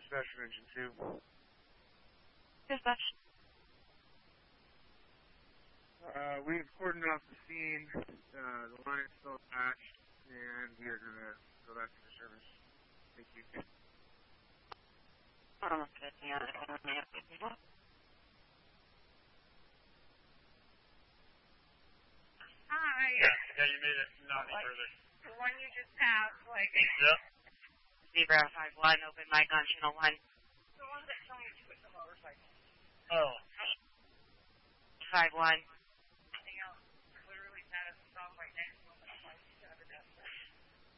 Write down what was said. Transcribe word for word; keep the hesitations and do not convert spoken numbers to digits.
dispatch from engine two. Dispatch. Uh, we've cordoned off the scene. Uh, the line is still attached, and we are going to go back into service. Thank you. Oh, good. Yeah, I don't know if people. Hi. Yeah, yeah, you made it not any Like, further. the one you just passed, like... Yep. Zebra five one, open mic on channel one. The one that told me to put the motorcycle. Oh. five one.